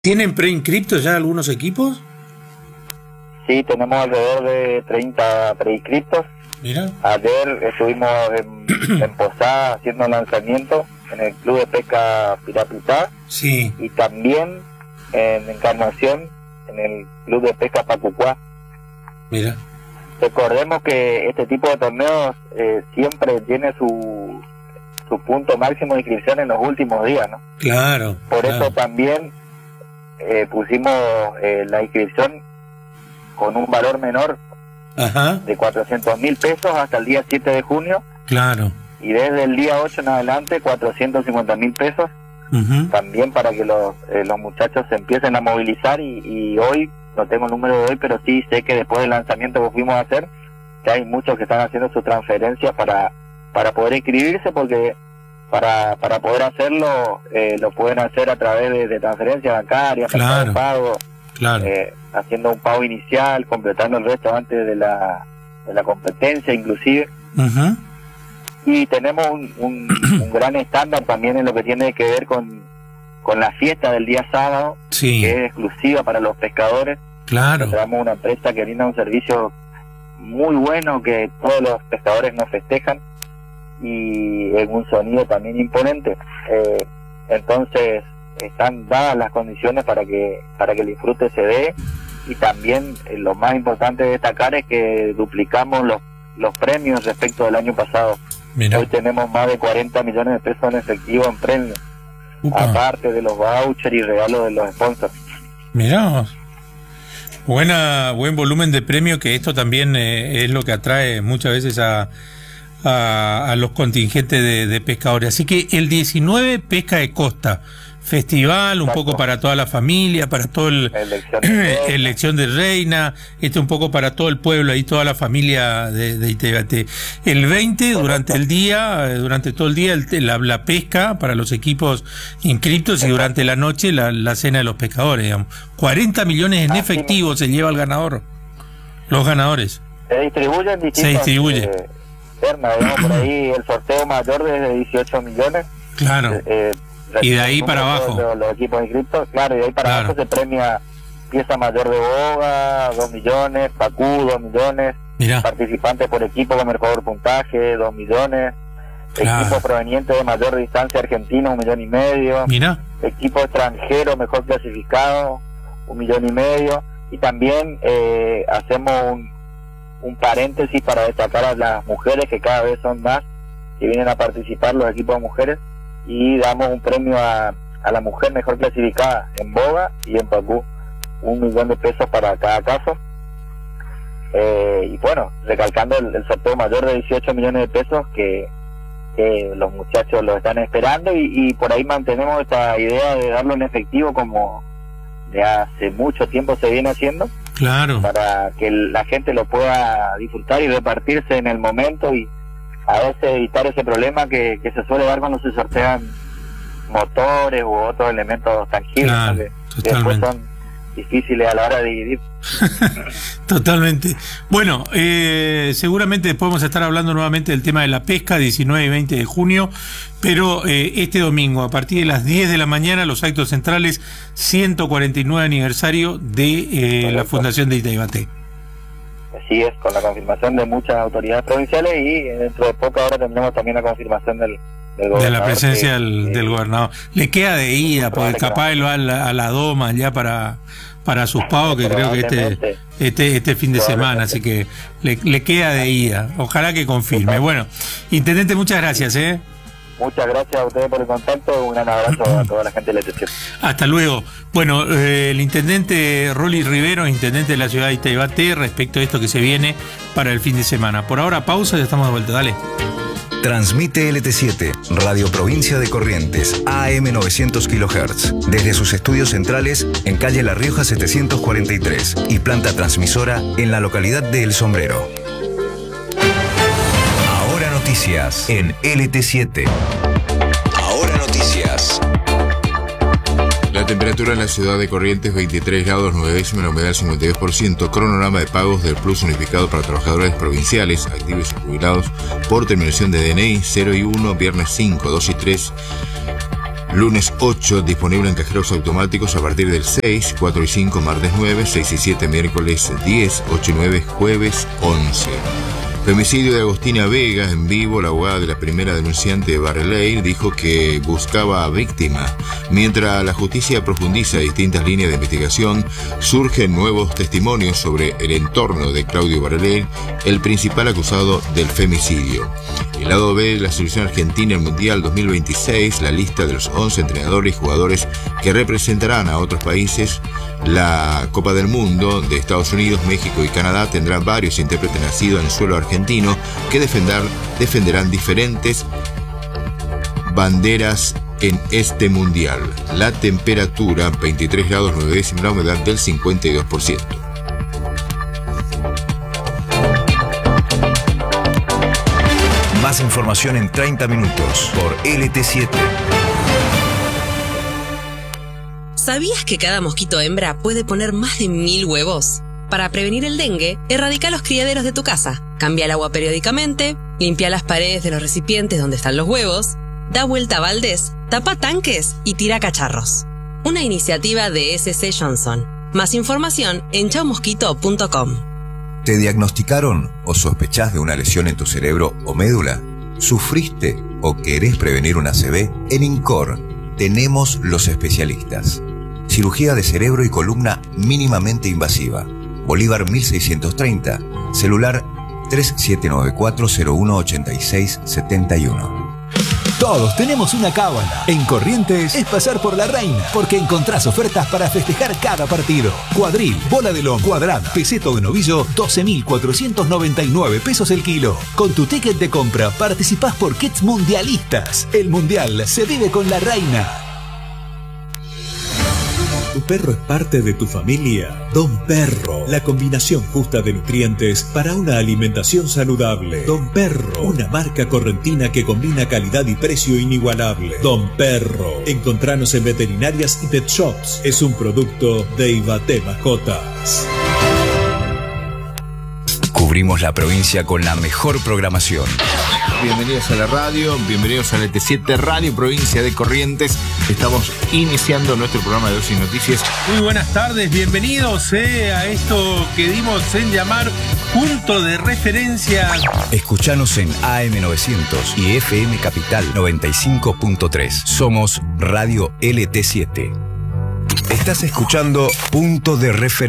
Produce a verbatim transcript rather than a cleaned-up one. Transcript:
¿Tienen preinscriptos ya algunos equipos? Sí, tenemos alrededor de treinta preinscriptos. Mira. Ayer estuvimos en, en Posada haciendo lanzamiento en el Club de Pesca Pirapitá. Sí. Y también en Encarnación, en el Club de Pesca Pacucuá. Mira. Recordemos que este tipo de torneos eh, siempre tiene su, su punto máximo de inscripción en los últimos días, ¿no? Claro. Por claro. eso también eh, pusimos eh, la inscripción con un valor menor. Ajá. De cuatrocientos mil pesos hasta el día siete de junio. Claro. Y desde el día ocho en adelante, cuatrocientos cincuenta mil pesos. Uh-huh. También para que los, eh, los muchachos se empiecen a movilizar. Y, y hoy, no tengo el número de hoy, pero sí sé que después del lanzamiento que fuimos a hacer, que hay muchos que están haciendo sus transferencias para, para poder inscribirse, porque para, para poder hacerlo, eh, lo pueden hacer a través de, de transferencias bancarias, claro. pago. Claro. Eh, haciendo un pago inicial, completando el resto antes de la, de la competencia inclusive. Uh-huh. Y tenemos un, un, un gran estándar también en lo que tiene que ver con, con la fiesta del día sábado, sí. que es exclusiva para los pescadores. Claro. Tenemos una empresa que brinda un servicio muy bueno que todos los pescadores nos festejan y en un sonido también imponente. Eh, entonces están dadas las condiciones para que para que el disfrute se dé, y también eh, lo más importante de destacar es que duplicamos los los premios respecto del año pasado. Mirá. Hoy tenemos más de cuarenta millones de pesos en efectivo en premios, Upa. aparte de los vouchers y regalos de los sponsors. Mirá, buena buen volumen de premio, que esto también eh, es lo que atrae muchas veces a a, a los contingentes de, de pescadores. Así que el diecinueve, pesca de costa, festival, un Exacto. poco para toda la familia, para todo el elección de, elección de reina, este un poco para todo el pueblo y toda la familia de, de Itaibate. El veinte, durante el día, durante todo el día, el, la, la pesca para los equipos inscriptos. Exacto. Y durante la noche la, la cena de los pescadores, digamos. cuarenta millones en Así efectivo mismo. Se lleva el ganador, los ganadores. Se distribuyen distintos. Se distribuye. Eh, externa, digamos, por ahí el sorteo mayor de dieciocho millones. Claro. Eh, y de ahí para abajo los, los equipos inscritos, claro, y de ahí para claro. abajo se premia pieza mayor de boga, dos millones, pacú, dos millones, Mirá. participantes por equipo con mejor puntaje, dos millones, claro. equipo proveniente de mayor distancia argentino, un millón y medio, Mirá. equipo extranjero mejor clasificado, un millón y medio, y también eh, hacemos un, un paréntesis para destacar a las mujeres, que cada vez son más que vienen a participar los equipos de mujeres, y damos un premio a, a la mujer mejor clasificada en boga y en pacú, un millón de pesos para cada caso. Eh, y bueno, recalcando el, el sorteo mayor de dieciocho millones de pesos que, que los muchachos lo están esperando, y, y por ahí mantenemos esta idea de darlo en efectivo como de hace mucho tiempo se viene haciendo. Claro. Para que la gente lo pueda disfrutar y repartirse en el momento, y a veces evitar ese problema que, que se suele dar cuando se sortean motores u otros elementos tangibles, claro, que, que después son difíciles a la hora de dividir. Totalmente. Bueno, eh, seguramente después vamos a estar hablando nuevamente del tema de la pesca, diecinueve y veinte de junio, pero eh, este domingo a partir de las diez de la mañana los actos centrales, ciento cuarenta y nueve aniversario de eh, la Fundación de Itaibate. Así es, con la confirmación de muchas autoridades provinciales, y dentro de poco ahora tendremos también la confirmación del, del gobernador. De la presencia que, del, que, del gobernador. Le queda de ida, porque capaz él va a la, a la Doma ya para, para sus pagos, que creo que este, este, este fin de semana, así que le, le queda de ida. Ojalá que confirme. Bueno, intendente, muchas gracias, ¿eh? Muchas gracias a ustedes por el contacto, un gran abrazo a toda la gente de L T siete. Hasta luego. Bueno, eh, el intendente Rolly Rivero, intendente de la ciudad de Itaibate, respecto a esto que se viene para el fin de semana. Por ahora, pausa, ya estamos de vuelta, dale. Transmite L T siete, Radio Provincia de Corrientes, A M novecientos kilohertz, desde sus estudios centrales en calle La Rioja setecientos cuarenta y tres y planta transmisora en la localidad de El Sombrero. Noticias en L T siete. Ahora noticias. La temperatura en la ciudad de Corrientes, veintitrés grados nueve décimas, la humedad cincuenta y dos por ciento. Cronograma de pagos del Plus unificado para trabajadores provinciales, activos y jubilados por terminación de D N I cero y uno, viernes cinco, dos y tres. Lunes ocho, disponible en cajeros automáticos a partir del seis, cuatro y cinco, martes nueve, seis y siete, miércoles diez, ocho y nueve, jueves once. Femicidio de Agostina Vega. En vivo, la abogada de la primera denunciante de Barreley dijo que buscaba a víctima. Mientras la justicia profundiza distintas líneas de investigación, surgen nuevos testimonios sobre el entorno de Claudio Barreley, el principal acusado del femicidio. El lado B de la selección argentina en el Mundial dos mil veintiséis, la lista de los once entrenadores y jugadores que representarán a otros países. La Copa del Mundo de Estados Unidos, México y Canadá tendrá varios intérpretes nacidos en el suelo argentino que defender, defenderán diferentes banderas en este mundial. La temperatura, veintitrés grados nueve décimas, la humedad del cincuenta y dos por ciento. Más información en treinta minutos por L T siete. ¿Sabías que cada mosquito hembra puede poner más de mil huevos? Para prevenir el dengue, erradica los criaderos de tu casa, cambia el agua periódicamente, limpia las paredes de los recipientes donde están los huevos, da vuelta a baldes, tapa tanques y tira cacharros. Una iniciativa de S C Johnson. Más información en chau mosquito punto com. ¿Te diagnosticaron o sospechás de una lesión en tu cerebro o médula? ¿Sufriste o querés prevenir una A C V? En INCOR tenemos los especialistas. Cirugía de cerebro y columna mínimamente invasiva. Bolívar mil seiscientos treinta. Celular tres siete nueve cuatro cero uno ocho seis siete uno. Todos tenemos una cábala. En Corrientes es pasar por la reina, porque encontrás ofertas para festejar cada partido. Cuadril, bola de lomo, cuadrada, peseto de novillo, doce mil cuatrocientos noventa y nueve pesos el kilo. Con tu ticket de compra participás por kits mundialistas. El mundial se vive con la reina. ¿Tu perro es parte de tu familia? Don Perro, la combinación justa de nutrientes para una alimentación saludable. Don Perro, una marca correntina que combina calidad y precio inigualable. Don Perro, encontranos en veterinarias y pet shops. Es un producto de Ibate Mascotas. Cubrimos la provincia con la mejor programación. Bienvenidos a la radio, bienvenidos a L T siete Radio Provincia de Corrientes. Estamos iniciando nuestro programa de Dosis Noticias. Muy buenas tardes, bienvenidos eh, a esto que dimos en llamar Punto de Referencia. Escuchanos en A M novecientos y F M Capital noventa y cinco punto tres. Somos Radio L T siete. Estás escuchando Punto de Referencia.